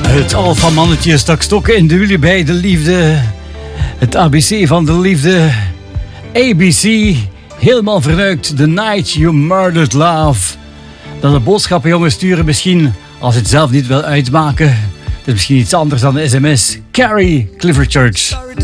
Het alfamannetje stak stokken in de wielen bij de liefde. Het ABC van de liefde. ABC, helemaal verneukt. The night you murdered love. Dat de boodschappen jongens sturen misschien, als je het zelf niet wil uitmaken. Het is misschien iets anders dan de sms. Carrie Clifford Church.